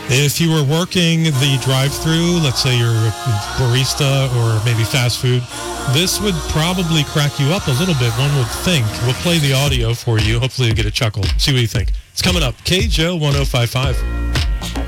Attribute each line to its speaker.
Speaker 1: If you were working the drive-thru, let's say you're a barista or maybe fast food, this would probably crack you up a little bit, one would think. We'll play the audio for you. Hopefully you'll get a chuckle. See what you think. It's coming up. KJO 1055.